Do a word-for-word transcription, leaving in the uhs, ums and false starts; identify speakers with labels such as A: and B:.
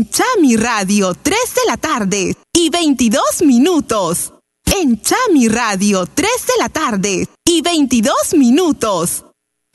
A: En Chami Radio, tres de la tarde y veintidós minutos. En Chami Radio, tres de la tarde y veintidós minutos.